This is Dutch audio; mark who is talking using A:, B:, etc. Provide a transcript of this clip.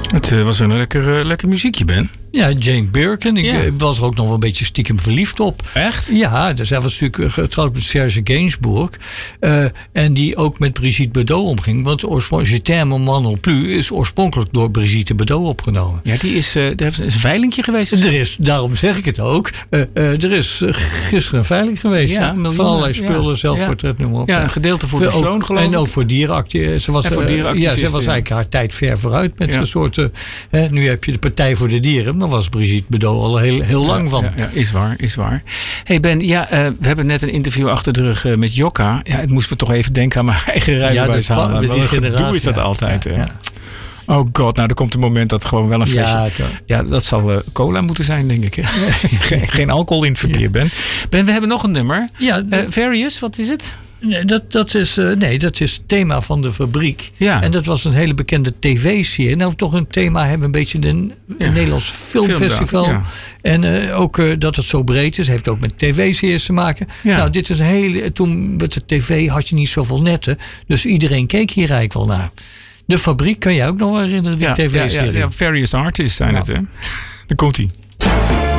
A: Het was een lekker muziekje, Ben.
B: Ja, Jane Birkin. Ik was er ook nog wel een beetje stiekem verliefd op.
A: Echt?
B: Ja, dus hij was natuurlijk getrouwd met Serge Gainsbourg. En die ook met Brigitte Bardot omging. Want oorspronkelijk, Je t'aime man non plus is oorspronkelijk door Brigitte Bardot opgenomen.
A: Ja, er is een veilingje geweest.
B: Daarom zeg ik het ook. Er is gisteren een veiling geweest.
A: Ja, miljoenen,
B: van allerlei spullen, zelfportret, noem maar op.
A: Ja, een gedeelte voor de zoon, geloof ik.
B: En ook voor dierenactivisten. Ze was eigenlijk haar tijd ver vooruit met zo'n soort... nu heb je de Partij voor de Dieren. Dan was Brigitte Bardot al heel lang van.
A: Ja, is waar. Hey Ben, we hebben net een interview achter de rug met Jokka. Ja, het moest me toch even denken aan mijn eigen rijbewijs halen. Wat een gedoe is dat altijd. Ja. Oh god, nou er komt een moment dat gewoon wel een flesje... Ja, dat zal cola moeten zijn, denk ik. Geen alcohol in het verkeer, Ben. Ben, we hebben nog een nummer. Ja, Various, wat is het?
B: Nee, dat is het thema van de fabriek.
A: Ja.
B: En dat was een hele bekende tv-serie. Nou, toch een thema hebben een beetje een Nederlands filmfestival. Ja. En ook dat het zo breed is. Heeft ook met tv-series te maken. Ja. Nou, dit is een hele... Toen met de tv had je niet zoveel netten. Dus iedereen keek hier eigenlijk wel naar. De fabriek, kan jij ook nog herinneren, die tv-serie?
A: Ja, Various Artists zijn het, hè? Daar komt-ie.